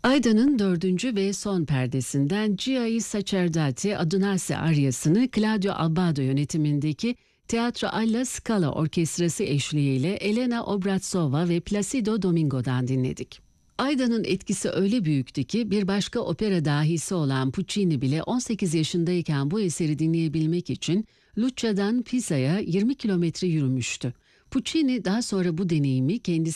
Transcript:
Aida'nın dördüncü ve son perdesinden Gia i Sacerdoti Adonasi aryasını Claudio Abbado yönetimindeki Teatro alla Scala Orkestrası eşliğiyle Elena Obratsova ve Placido Domingo'dan dinledik. Aida'nın etkisi öyle büyüktü ki bir başka opera dahisi olan Puccini bile 18 yaşındayken bu eseri dinleyebilmek için Luccia'dan Pisa'ya 20 kilometre yürümüştü. Puccini daha sonra bu deneyimi kendisi